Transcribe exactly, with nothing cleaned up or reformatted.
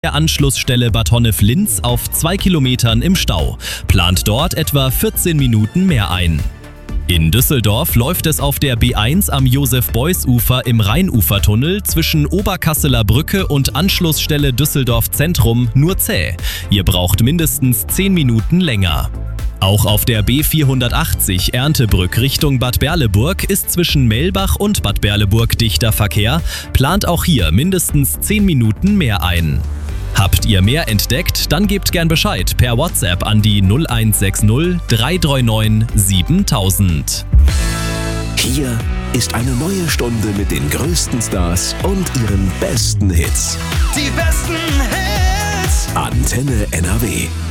der Anschlussstelle Bad Honnef-Linz auf zwei Kilometern im Stau, plant dort etwa vierzehn Minuten mehr ein. In Düsseldorf läuft es auf der B eins am Josef-Beuys-Ufer im Rheinufertunnel zwischen Oberkasseler Brücke und Anschlussstelle Düsseldorf Zentrum nur zäh. Ihr braucht mindestens zehn Minuten länger. Auch auf der B vierhundertachtzig Erntebrück Richtung Bad Berleburg ist zwischen Mellbach und Bad Berleburg dichter Verkehr, plant auch hier mindestens zehn Minuten mehr ein. Habt ihr mehr entdeckt? Dann gebt gern Bescheid per WhatsApp an die null eins sechs null drei drei neun siebentausend. Hier ist eine neue Stunde mit den größten Stars und ihren besten Hits. Die besten Hits. Antenne N R W.